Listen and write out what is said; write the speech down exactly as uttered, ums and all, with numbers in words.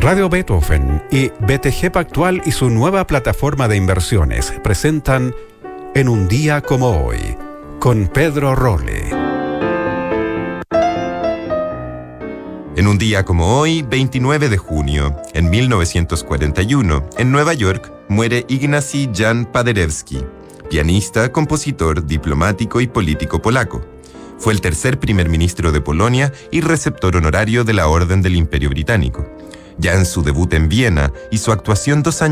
Radio Beethoven y B T G Pactual y su nueva plataforma de inversiones presentan En un día como hoy, con Pedro Rolle. En un día como hoy, veintinueve de junio, en mil novecientos cuarenta y uno, en Nueva York, muere Ignacy Jan Paderewski, pianista, compositor, diplomático y político polaco. Fue el tercer primer ministro de Polonia y receptor honorario de la Orden del Imperio Británico. Ya en su debut en Viena y su actuación dos años